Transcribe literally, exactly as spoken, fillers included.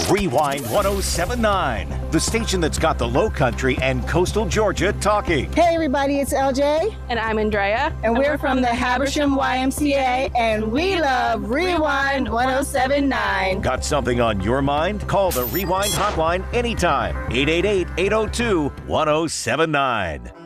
Rewind one oh seven nine, the station that's got the Low Country and Coastal Georgia talking. Hey everybody, it's L J. And I'm Andrea. And, and we're, we're from the Habersham Y M C A, and we love Rewind one oh seven nine. Got something on your mind? Call the Rewind hotline anytime. eight eight eight, eight oh two, one oh seven nine.